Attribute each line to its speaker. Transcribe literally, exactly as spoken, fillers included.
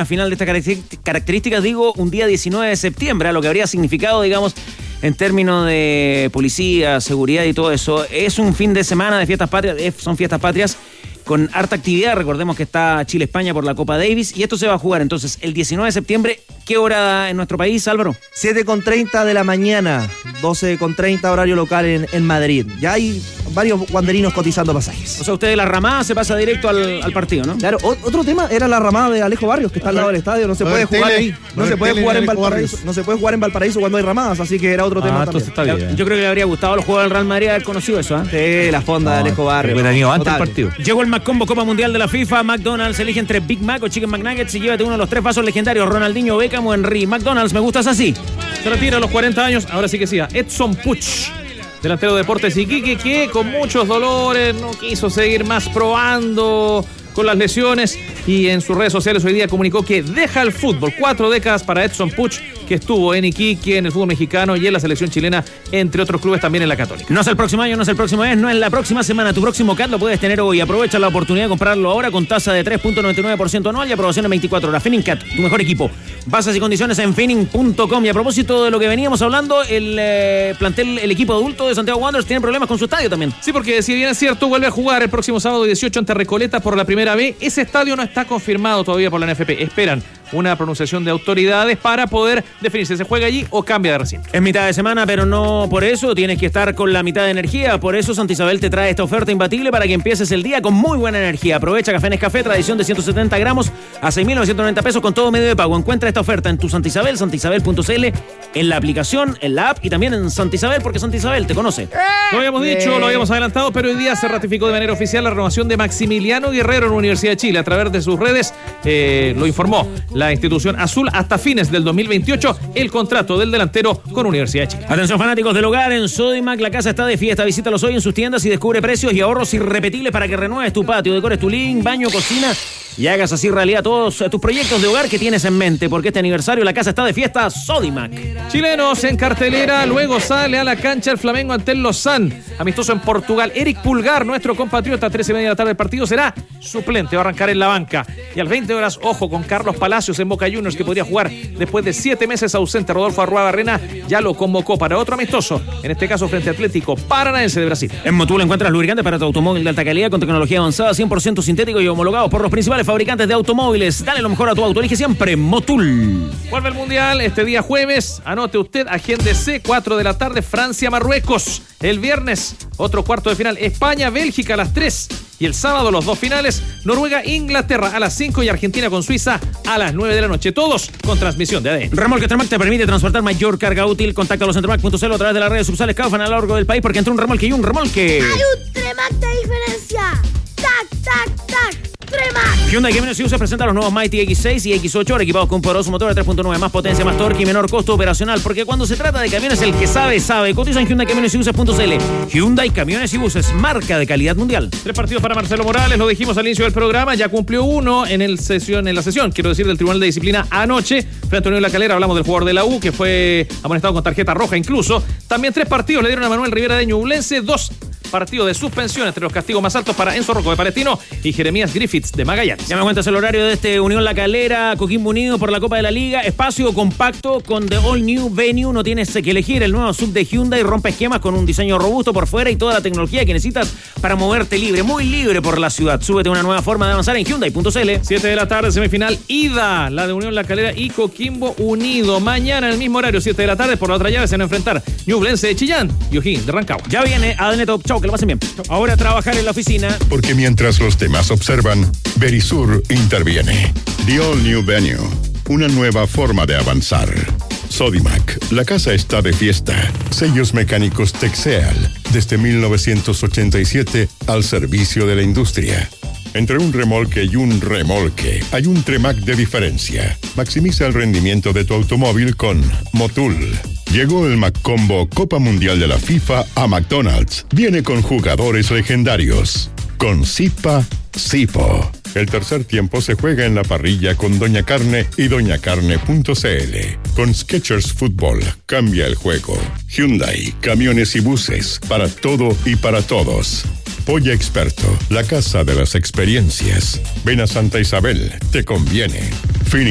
Speaker 1: una final de estas características, digo, un día diecinueve de septiembre, lo que habría significado, digamos, en términos de policía, seguridad y todo eso. Es un fin de semana de fiestas patrias, son fiestas patrias con harta actividad. Recordemos que está Chile-España por la Copa Davis y esto se va a jugar entonces el diecinueve de septiembre. ¿Qué hora en nuestro país, Álvaro?
Speaker 2: siete con treinta de la mañana, doce con treinta horario local en, en Madrid. Ya hay varios guanderinos cotizando pasajes.
Speaker 1: O sea, usted de la ramada se pasa directo al, al partido, ¿no?
Speaker 2: Claro, o, otro tema era la ramada de Alejo Barrios, que está al lado del estadio. No se puede jugar ahí. No se puede jugar en Valparaíso. No se puede jugar en Valparaíso cuando hay ramadas, así que era otro tema
Speaker 3: ah,
Speaker 2: también.
Speaker 3: Está bien.
Speaker 1: Yo creo que le habría gustado a los jugadores del Real Madrid haber conocido eso, ¿eh?
Speaker 2: Sí, la fonda no, de Alejo Barrios.
Speaker 3: Hubiera tenido antes el partido.
Speaker 1: Llegó el McCombo Copa Mundial de la FIFA. McDonald's elige entre Big Mac o Chicken McNuggets y llévate uno de los tres vasos legendarios: Ronaldinho, Beckham o Henry. McDonald's, me gustas así.
Speaker 3: Se retira a los cuarenta años, ahora sí que sí, Edson Puch, delantero de Deportes Iquique, que con muchos dolores no quiso seguir más probando con las lesiones y en sus redes sociales hoy día comunicó que deja el fútbol. Cuatro décadas para Edson Puch, que estuvo en Iquique, en el fútbol mexicano y en la selección chilena, entre otros clubes, también en la Católica.
Speaker 1: No es el próximo año, no es el próximo mes, no es la próxima semana. Tu próximo C A T lo puedes tener hoy. Aprovecha la oportunidad de comprarlo ahora con tasa de tres punto noventa y nueve por ciento anual y aprobación en veinticuatro horas. Finning C A T, tu mejor equipo. Bases y condiciones en finning punto com. Y a propósito de lo que veníamos hablando, el eh, plantel, el equipo adulto de Santiago Wanderers tiene problemas con su estadio también.
Speaker 3: Sí, porque si bien es cierto, vuelve a jugar el próximo sábado dieciocho ante Recoleta por la primera vez. Ese estadio no está confirmado todavía por la N F P. Esperan una pronunciación de autoridades para poder definir si se juega allí o cambia de recinto.
Speaker 1: Es mitad de semana, pero no por eso tienes que estar con la mitad de energía. Por eso Santa Isabel te trae esta oferta imbatible para que empieces el día con muy buena energía. Aprovecha Café Nescafé, tradición de ciento setenta gramos a seis mil novecientos noventa pesos con todo medio de pago. Encuentra esta oferta en tu Santa Isabel, santa isabel punto c l, en la aplicación, en la app y también en Santa Isabel, porque Santa Isabel te conoce.
Speaker 3: Lo habíamos dicho, lo habíamos adelantado, pero hoy día se ratificó de manera oficial la renovación de Maximiliano Guerrero en la Universidad de Chile. A través de sus redes eh, lo informó la institución azul. Hasta fines del dos mil veintiocho, el contrato del delantero con Universidad de Chile.
Speaker 1: Atención fanáticos del hogar, en Sodimac la casa está de fiesta. Visítalos hoy en sus tiendas y descubre precios y ahorros irrepetibles para que renueves tu patio, decores tu living, baño, cocina y hagas así realidad todos tus proyectos de hogar que tienes en mente, porque este aniversario la casa está de fiesta. Sodimac.
Speaker 3: Chilenos en cartelera, luego sale a la cancha el Flamengo ante el Lausanne, amistoso en Portugal. Eric Pulgar, nuestro compatriota, trece y media de la tarde del partido, será suplente, va a arrancar en la banca. Y a las veinte horas, ojo con Carlos Palacios en Boca Juniors, que podría jugar después de siete meses ausente. Rodolfo Arruaga Barrena ya lo convocó para otro amistoso, en este caso frente a Atlético Paranaense de Brasil.
Speaker 1: En Motul encuentras lubricantes para tu automóvil de alta calidad con tecnología avanzada, cien por ciento sintético y homologados por los principales fabricantes de automóviles. Dale lo mejor a tu auto, elige siempre Motul.
Speaker 3: Vuelve el Mundial este día jueves, anote usted, agéndese, cuatro de la tarde, Francia-Marruecos. El viernes, otro cuarto de final, España-Bélgica a las tres. Y el sábado, los dos finales, Noruega-Inglaterra a las cinco y Argentina con Suiza a las nueve de la noche. Todos con transmisión de A D N.
Speaker 1: Remolque Tremac te permite transportar mayor carga útil. Contáctalos en tremac punto c l a través de las redes subsales Kaufman a lo largo del país, porque entre un remolque y un remolque
Speaker 4: hay un Tremac de diferencia. ¡Tac, tac, tac! Tremac.
Speaker 1: Hyundai Camiones y Buses presenta los nuevos Mighty X seis y X ocho, equipados con un poderoso motor de tres punto nueve, más potencia, más torque y menor costo operacional, porque cuando se trata de camiones, el que sabe, sabe. Cotiza en Hyundai Camiones y Buses punto c l. Hyundai Camiones y Buses, marca de calidad mundial.
Speaker 3: Tres partidos para Marcelo Morales, lo dijimos al inicio del programa, ya cumplió uno en, el sesión, en la sesión, quiero decir, del Tribunal de Disciplina anoche. Frente a Unión La Calera, hablamos del jugador de la U, que fue amonestado con tarjeta roja incluso. También tres partidos le dieron a Manuel Rivera de Ñublense, dos partidos de suspensión, entre los castigos más altos para Enzo Rocco de Palestino y Jeremías Griffiths de Magallanes.
Speaker 1: Ya me cuentas el horario de este Unión La Calera, Coquimbo Unido por la Copa de la Liga. Espacio compacto con The All New Venue. No tienes que elegir el nuevo sub de Hyundai. Rompe esquemas con un diseño robusto por fuera y toda la tecnología que necesitas para moverte libre, muy libre por la ciudad. Súbete a una nueva forma de avanzar en Hyundai punto c l.
Speaker 3: siete de la tarde, semifinal ida, la de Unión La Calera y Coquimbo Unido. Mañana en el mismo horario, siete de la tarde, por la otra llave se van a enfrentar Ñublense de Chillán y O'Higgins de Rancagua.
Speaker 1: Ya viene A D N Top. Chau, que lo pasen bien. Ahora a trabajar en la oficina.
Speaker 5: Porque mientras los demás observan, Verisur interviene. The All New Venue, una nueva forma de avanzar. Sodimac, la casa está de fiesta. Sellos mecánicos Texeal, desde mil novecientos ochenta y siete al servicio de la industria. Entre un remolque y un remolque, hay un Tremac de diferencia. Maximiza el rendimiento de tu automóvil con Motul. Llegó el McCombo Copa Mundial de la FIFA a McDonald's. Viene con jugadores legendarios. Con Zipa, Zipo. El tercer tiempo se juega en la parrilla con Doña Carne y doña carne punto c l. Con Skechers Fútbol, cambia el juego. Hyundai, camiones y buses, para todo y para todos. Polla Experto, la casa de las experiencias. Ven a Santa Isabel, te conviene. Fin.